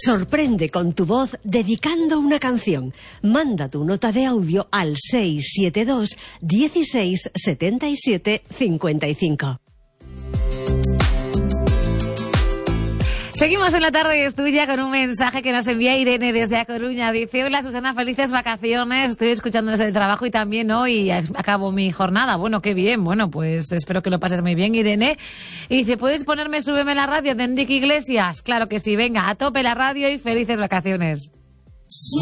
Sorprende con tu voz dedicando una canción. Manda tu nota de audio al 672 16 77 55. Seguimos en La Tarde es Tuya con un mensaje que nos envía Irene desde A Coruña. Dice: hola Susana, felices vacaciones, estoy escuchando desde el trabajo y también hoy acabo mi jornada. Bueno, qué bien, bueno, pues espero que lo pases muy bien, Irene. Y dice: ¿puedes ponerme Súbeme la radio de Enrique Iglesias? Claro que sí, venga, a tope la radio y felices vacaciones.